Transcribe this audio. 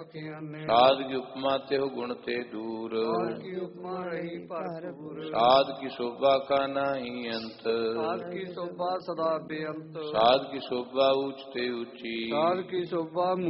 साध की उपमा ते हो गुण ते दूर, की उपमा रही भरपूर। साध की शोभा का नाही अंत, साध की शोभा सदा बेअंत। साध की शोभा ऊंच ते ऊंची, साध की शोभा